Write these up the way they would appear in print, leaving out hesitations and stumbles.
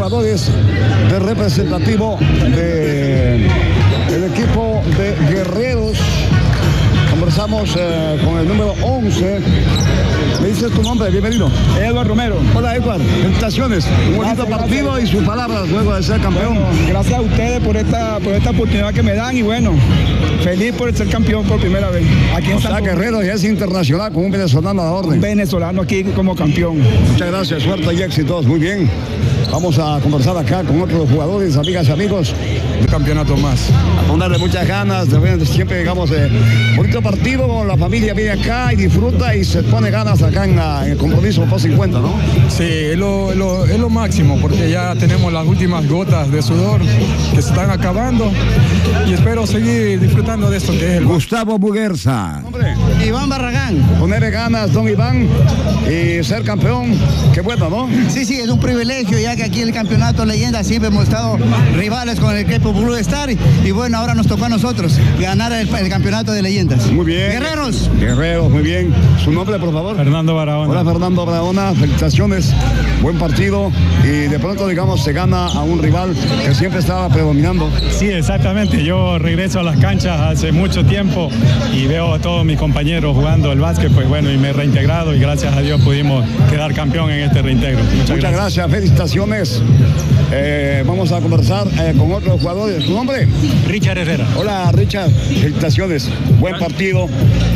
jugadores del representativo del equipo de Guerreros. Conversamos con el número 11. ¿Me dices tu nombre? Bienvenido. Eduardo Romero. Hola, Eduardo. Felicitaciones. Un bonito partido y sus palabras luego de ser campeón. Bueno, gracias a ustedes por esta oportunidad que me dan y bueno, feliz por ser campeón por primera vez. Aquí en San Guerrero ya es internacional con un venezolano a la orden. Un venezolano aquí como campeón. Muchas gracias, suerte y éxitos. Muy bien. Vamos a conversar acá con otros jugadores, amigas y amigos. Un campeonato más. A ponerle muchas ganas, siempre digamos, bonito partido, la familia viene acá y disfruta y se pone ganas acá en el compromiso post 50, ¿no? Sí, es lo máximo, porque ya tenemos las últimas gotas de sudor que se están acabando y espero seguir disfrutando de esto que es el... Gustavo Muguerza. Hombre. Iván Barragán. Ponerle ganas, don Iván, y ser campeón, qué bueno, ¿no? Sí, es un privilegio, ya que aquí en el campeonato Leyenda siempre hemos estado rivales con el equipo Blue Star y bueno, ahora nos tocó a nosotros ganar el campeonato de Leyendas. Muy bien. Guerreros, muy bien. ¿Su nombre, por favor? Fernando Barahona. Hola, Fernando Barahona, felicitaciones, buen partido y de pronto, digamos, se gana a un rival que siempre estaba predominando. Sí, exactamente. Yo regreso a las canchas hace mucho tiempo y veo a todos mis compañeros jugando el básquet, pues bueno, y me he reintegrado y gracias a Dios pudimos quedar campeón en este reintegro. Muchas gracias, felicitaciones. Vamos a conversar con otros jugadores. ¿Tu nombre? Richard Herrera. Hola, Richard, felicitaciones. Buen partido,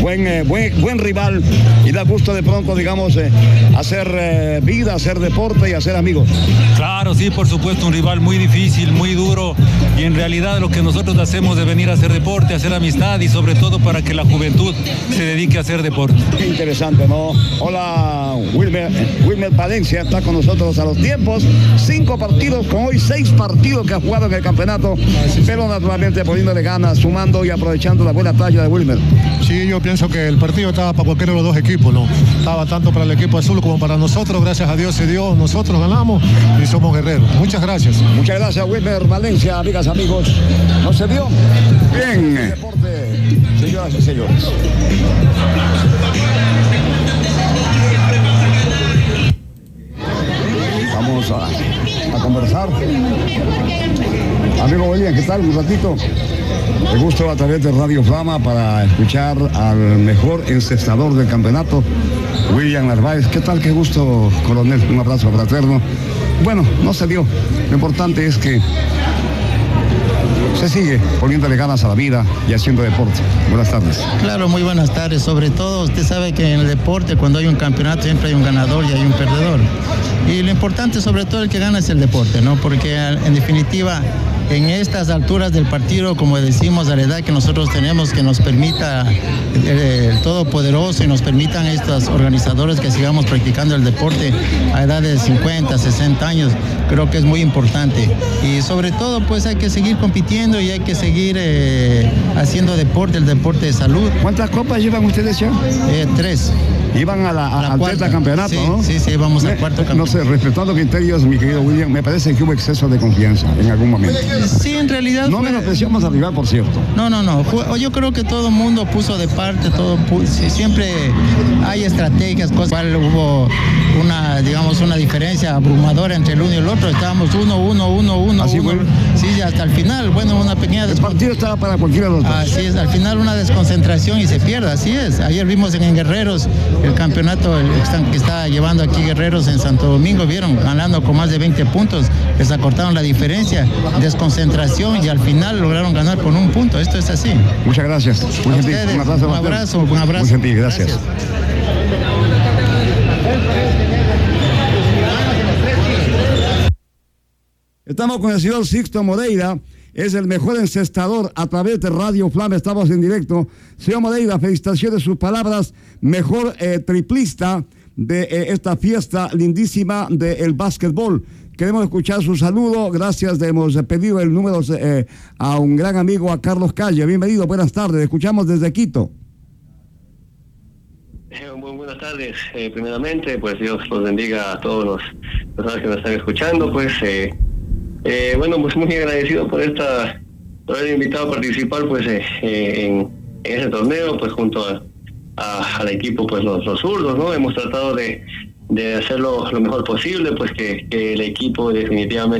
buen rival y da gusto de pronto, digamos, hacer vida, hacer deporte y hacer amigos. Claro, sí, por supuesto, un rival muy difícil, muy duro y en realidad lo que nosotros hacemos es venir a hacer deporte, hacer amistad y sobre todo para que la juventud se dedique a hacer deporte. Qué interesante, ¿no? Hola, Wilmer Valencia está con nosotros a los tiempos. 5 partidos, con hoy 6 partidos que ha jugado en el campeonato, pero naturalmente poniéndole ganas, sumando y aprovechando la buena talla de Wilmer. Sí, yo pienso que el partido estaba para cualquiera de los dos equipos, ¿no? Estaba tanto para el equipo azul como para nosotros, gracias a Dios se dio, nosotros ganamos y somos guerreros. Muchas gracias. Muchas gracias, Wilmer Valencia, amigas, amigos. ¿No se dio? Bien. Deporte, señoras y señores. Vamos a conversar. Amigo William, ¿qué tal? Un ratito. Me gusto a través de Radio Flama para escuchar al mejor encestador del campeonato, William Narváez. ¿Qué tal? Qué gusto, coronel. Un abrazo fraterno. Bueno, no se dio. Lo importante es que se sigue poniéndole ganas a la vida y haciendo deporte. Buenas tardes. Claro, muy buenas tardes. Sobre todo, usted sabe que en el deporte, cuando hay un campeonato, siempre hay un ganador y hay un perdedor. Y lo importante, sobre todo, el que gana es el deporte, ¿no? Porque, en definitiva, en estas alturas del partido, como decimos, a la edad que nosotros tenemos, que nos permita el Todopoderoso y nos permitan estos organizadores que sigamos practicando el deporte a edad de 50, 60 años, creo que es muy importante. Y sobre todo, pues hay que seguir compitiendo y hay que seguir haciendo deporte, el deporte de salud. ¿Cuántas copas llevan ustedes ya? 3. Iban al campeonato, sí, ¿no? Sí, vamos al cuarto campeonato. No sé, respetando criterios, mi querido William, me parece que hubo exceso de confianza en algún momento. Sí, en realidad... No menospreciamos al rival, por cierto. No. Yo creo que todo el mundo puso de parte, siempre hay estrategias, cosas. Hubo una diferencia abrumadora entre el uno y el otro. Estábamos 1-1. Así fue. Sí, hasta el final, una pequeña... El partido estaba para cualquiera de los dos. Así es, al final una desconcentración y se pierde, así es. Ayer vimos en Guerreros el campeonato que está llevando aquí Guerreros en Santo Domingo, vieron, ganando con más de 20 puntos, les acortaron la diferencia, desconcentración y al final lograron ganar con 1 punto. Esto es así. Muchas gracias. Muy gentil. Un abrazo. Muy gentil, gracias. Estamos con el señor Sixto Moreira, es el mejor encestador a través de Radio Flama, estamos en directo. Señor Moreira, felicitaciones, sus palabras, mejor triplista de esta fiesta lindísima del básquetbol. Queremos escuchar su saludo, gracias, hemos pedido el número a un gran amigo, a Carlos Calle. Bienvenido, buenas tardes, escuchamos desde Quito. Muy buenas tardes, primeramente, pues Dios los bendiga a todos los personas que nos están escuchando, pues pues muy agradecido por haber invitado a participar pues en ese torneo, pues junto al equipo, pues los zurdos, ¿no? Hemos tratado de hacerlo lo mejor posible, pues que el equipo definitivamente